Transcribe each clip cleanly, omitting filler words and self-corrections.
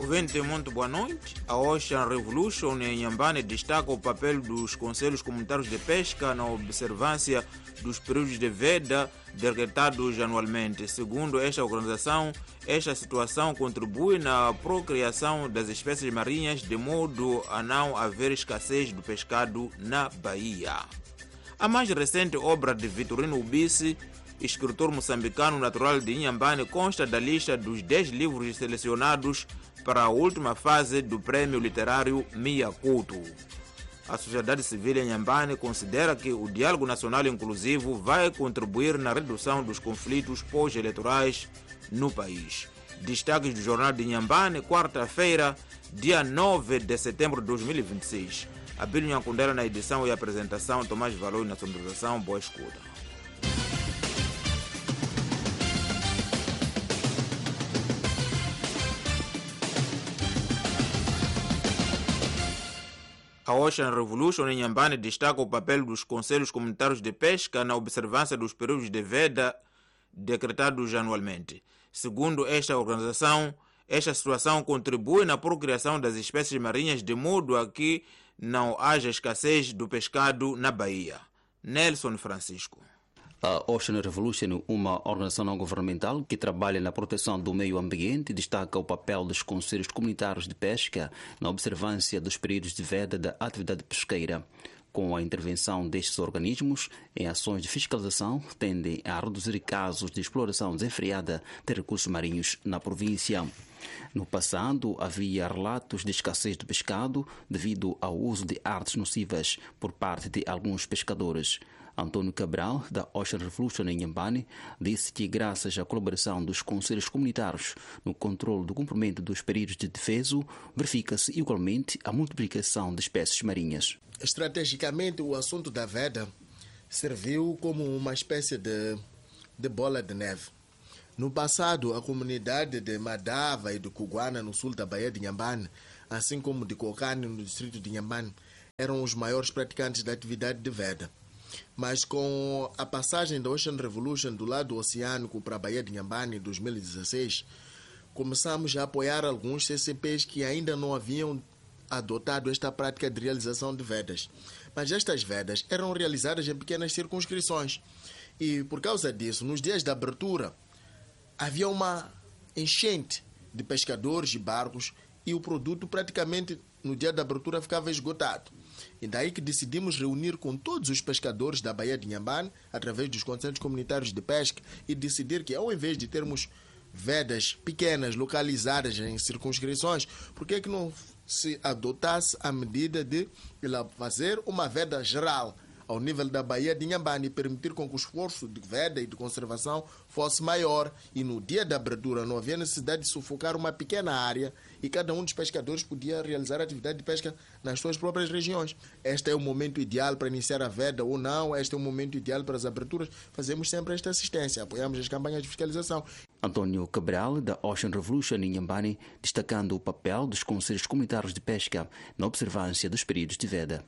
Ouvinte, muito boa noite. A Ocean Revolution em Inhambane destaca o papel dos conselhos comunitários de pesca na observância dos períodos de veda decretados anualmente. Segundo esta organização, esta situação contribui na procriação das espécies marinhas de modo a não haver escassez do pescado na Bahia. A mais recente obra de Vitorino Ubisi, escritor moçambicano natural de Inhambane, consta da lista dos 10 livros selecionados para a última fase do Prêmio Literário Miyakuto. A sociedade civil em Inhambane considera que o diálogo nacional inclusivo vai contribuir na redução dos conflitos pós-eleitorais no país. Destaques do Jornal de Inhambane, quarta-feira, dia 9 de setembro de 2026. Abílio Nhankundera na edição e apresentação, Tomás Valor na sonorização. Boa escuta. A Ocean Revolution em Inhambane destaca o papel dos conselhos comunitários de pesca na observância dos períodos de veda decretados anualmente. Segundo esta organização, esta situação contribui na procriação das espécies marinhas de modo a que não haja escassez do pescado na Bahia. Nelson Francisco. A Ocean Revolution, uma organização não governamental que trabalha na proteção do meio ambiente, destaca o papel dos conselhos comunitários de pesca na observância dos períodos de veda da atividade pesqueira. Com a intervenção destes organismos em ações de fiscalização, tendem a reduzir casos de exploração desenfreada de recursos marinhos na província. No passado, havia relatos de escassez de pescado devido ao uso de artes nocivas por parte de alguns pescadores. Antônio Cabral, da Ocean Revolution em Inhambane, disse que graças à colaboração dos conselhos comunitários no controle do cumprimento dos períodos de defeso, verifica-se igualmente a multiplicação de espécies marinhas. Estrategicamente, o assunto da veda serviu como uma espécie de bola de neve. No passado, a comunidade de Madava e de Cuguana, no sul da Baía de Inhambane, assim como de Cocane, no distrito de Inhambane, eram os maiores praticantes da atividade de veda. Mas com a passagem da Ocean Revolution do lado oceânico para a Baía de Inhambane em 2016, começamos a apoiar alguns CCPs que ainda não haviam adotado esta prática de realização de vedas. Mas estas vedas eram realizadas em pequenas circunscrições. E por causa disso, nos dias da abertura, havia uma enchente de pescadores e barcos e o produto praticamente no dia da abertura ficava esgotado. E daí que decidimos reunir com todos os pescadores da Baía de Inhambane, através dos conselhos comunitários de pesca, e decidir que ao invés de termos vedas pequenas, localizadas em circunscrições, por que não se adotasse a medida de fazer uma veda geral ao nível da Baía de Inhambane e permitir com que o esforço de veda e de conservação fosse maior, e no dia da abertura não havia necessidade de sufocar uma pequena área e cada um dos pescadores podia realizar a atividade de pesca nas suas próprias regiões. Este é o momento ideal para iniciar a veda ou não, este é o momento ideal para as aberturas. Fazemos sempre esta assistência, apoiamos as campanhas de fiscalização. Antônio Cabral, da Ocean Revolution em Inhambane, destacando o papel dos conselhos comunitários de pesca na observância dos períodos de veda.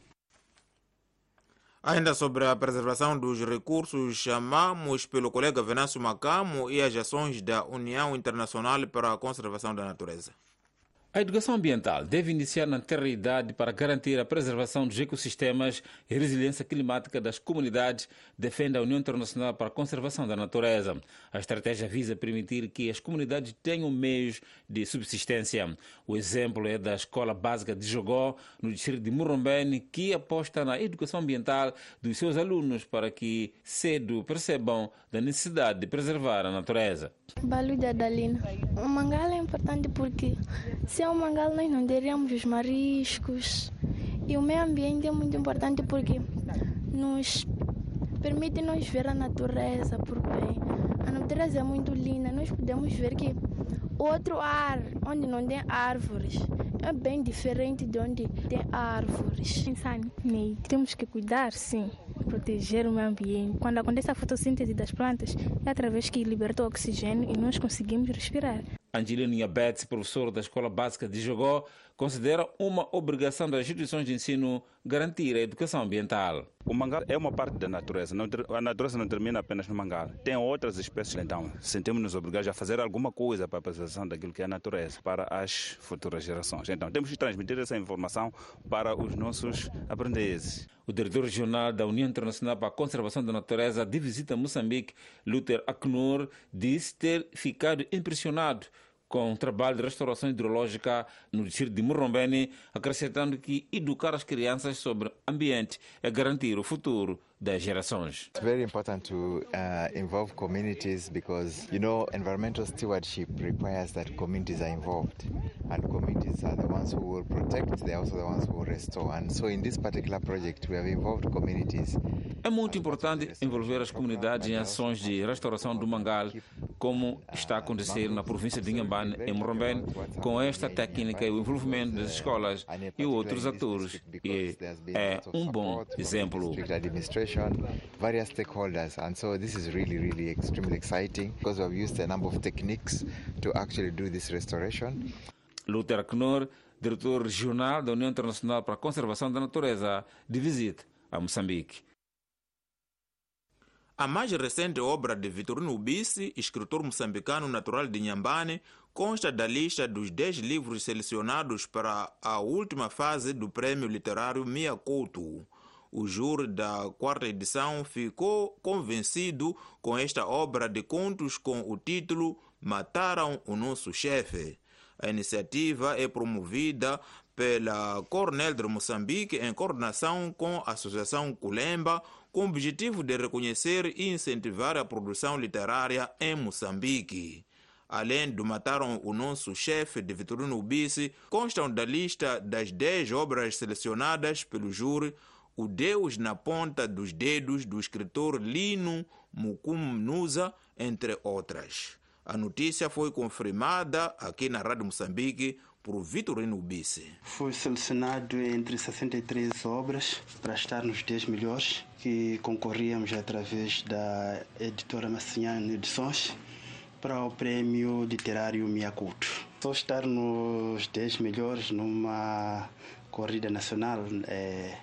Ainda sobre a preservação dos recursos, chamamos pelo colega Venâncio Macamo e as ações da União Internacional para a Conservação da Natureza. A educação ambiental deve iniciar na terra-idade para garantir a preservação dos ecossistemas e resiliência climática das comunidades, defende a União Internacional para a Conservação da Natureza. A estratégia visa permitir que as comunidades tenham meios de subsistência. O exemplo é da Escola Básica de Jogó, no distrito de Murumbene, que aposta na educação ambiental dos seus alunos para que cedo percebam da necessidade de preservar a natureza. Balu da Dalina. O mangal é importante porque sem o mangal nós não teríamos os mariscos, e o meio ambiente é muito importante porque nos permite nos ver a natureza por bem. A natureza é muito linda, nós podemos ver que outro ar, onde não tem árvores, é bem diferente de onde tem árvores. Temos que cuidar, sim, proteger o meio ambiente. Quando acontece a fotossíntese das plantas, é através que liberta o oxigênio e nós conseguimos respirar. Angelino Yabetes, professor da Escola Básica de Jogó, considera uma obrigação das instituições de ensino garantir a educação ambiental. O mangal é uma parte da natureza. A natureza não termina apenas no mangal. Tem outras espécies, então sentimos-nos obrigados a fazer alguma coisa para a preservação daquilo que é a natureza para as futuras gerações. Então temos que transmitir essa informação para os nossos aprendizes. O diretor regional da União Internacional para a Conservação da Natureza de visita a Moçambique, Luther Aknur, disse ter ficado impressionado com o trabalho de restauração hidrológica no distrito de Murrombeni, acrescentando que educar as crianças sobre ambiente é garantir o futuro das gerações. It's very important to involve communities because, environmental stewardship requires that communities are involved, and communities are the ones who will protect, they are also the ones who will restore. And so in this particular project we have involved communities. É muito importante envolver as comunidades em ações de restauração do mangal, como está a acontecer na província de Inhambane, em Murrombeni, com esta técnica e o envolvimento das escolas e outros atores. E é um bom exemplo. Various stakeholders, and so this is really extremely exciting because we have used a number of techniques to actually do this restoration. Luther Aknur, diretor regional da União Internacional para a Conservação da Natureza, de visita a Moçambique. A mais recente obra de Vitorino Ubisi, escritor moçambicano natural de Inhambane, consta da lista dos 10 livros selecionados para a última fase do Prêmio Literário Mia Couto. O júri da 4ª edição ficou convencido com esta obra de contos com o título Mataram o Nosso Chefe. A iniciativa é promovida pela Cornell de Moçambique em coordenação com a Associação Culemba, com o objetivo de reconhecer e incentivar a produção literária em Moçambique. Além do Mataram o Nosso Chefe, de Vitorino Ubisi, constam da lista das 10 obras selecionadas pelo júri O Deus na Ponta dos Dedos, do escritor Lino Mukumnuza, entre outras. A notícia foi confirmada aqui na Rádio Moçambique por Vitorino Ubisi. Foi selecionado entre 63 obras para estar nos 10 melhores, que concorríamos através da editora Massinhana Edições para o Prêmio Literário Mia Couto. Só estar nos 10 melhores numa corrida nacional é